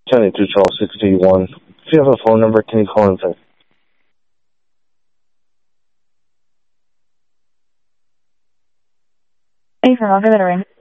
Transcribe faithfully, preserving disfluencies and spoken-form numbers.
seventy-two Charles sixty-one. If you have a phone number, can you call in? Hey, from over the ring.